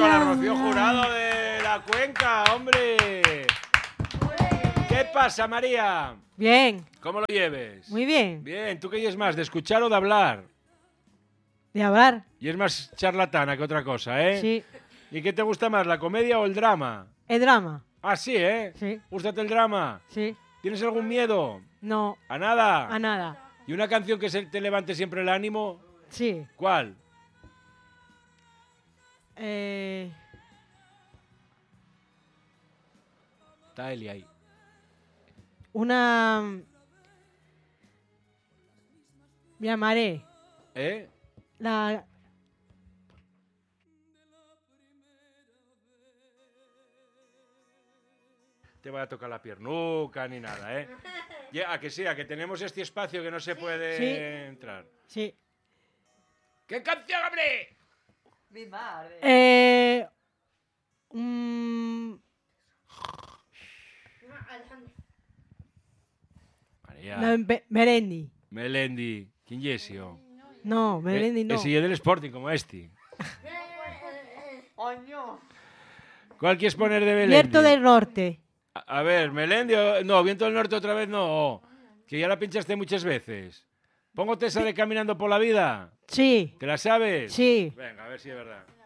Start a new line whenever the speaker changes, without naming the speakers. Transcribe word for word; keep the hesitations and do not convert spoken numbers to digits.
aplauso a la Rocío Jurado de la Cuenca, hombre. ¿Qué pasa, María?
Bien.
¿Cómo lo lleves?
Muy bien.
Bien, ¿tú qué es más, de escuchar o de hablar?
De hablar.
Y es más charlatana que otra cosa, ¿eh?
Sí.
¿Y qué te gusta más, la comedia o el drama?
El drama.
Ah, sí, ¿eh?
Sí.
¿Gústate el drama?
Sí.
¿Tienes algún miedo?
No.
¿A nada?
A nada.
¿Y una canción que se te levante siempre el ánimo?
Sí.
¿Cuál?
Eh...
Está Eli ahí.
Una... Me llamaré.
¿Eh?
La...
Te voy a tocar la piernuca ni nada, ¿eh? Ya, a que sí, a que tenemos este espacio que no se puede
Sí.
entrar.
Sí.
¿Qué canción, hombre?
Mi madre.
Eh... mm,
María.
la Be- Melendi.
Melendi. ¿Quién es ese?
No, Melendi no.
Ese es del Sporting, como este.
Oño.
¿Cuál quieres poner de Melendi?
Viento del Norte.
A, a ver, Melendi... o- No, Viento del Norte otra vez no. Que ya la pinchaste muchas veces. Pongo esa de Caminando por la Vida.
Sí.
¿Te la sabes?
Sí.
Venga, a ver si es verdad.